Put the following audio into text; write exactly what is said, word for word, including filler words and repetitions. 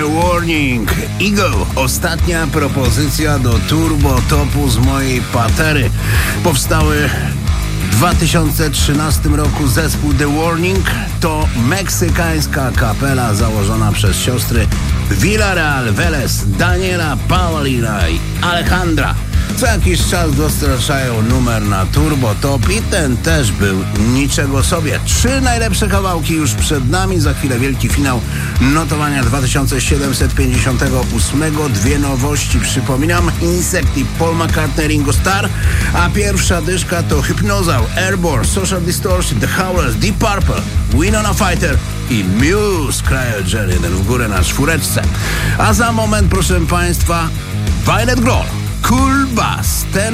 Warning. Eagle, ostatnia propozycja do turbo topu z mojej patery. Powstały w dwa tysiące trzynastym roku zespół The Warning to meksykańska kapela założona przez siostry Villarreal Velez, Daniela, Paulina i Alejandra. Co jakiś czas dostarczają numer na turbo top i ten też był niczego sobie. Trzy najlepsze kawałki już przed nami, za chwilę wielki finał notowania dwa tysiące siedemset pięćdziesiątego ósmego. Dwie nowości, przypominam: Insect i Paul McCartney, Ringo Starr, a pierwsza dyszka to Hypnozaur, Airborne, Social Distortion, The Howlers, Deep Purple, Winona Fighter i Muse, Cryogen, jeden w górę na czwóreczce. A za moment, proszę Państwa, Violet Glow, Cool Bass. Ten